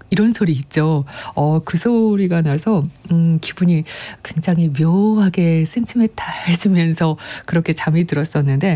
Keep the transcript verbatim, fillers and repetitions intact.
이런 소리 있죠. 어 그 소리가 나서 음 기분이 굉장히 묘하게 센티멘탈해지면서 그렇게 잠이 들었었는데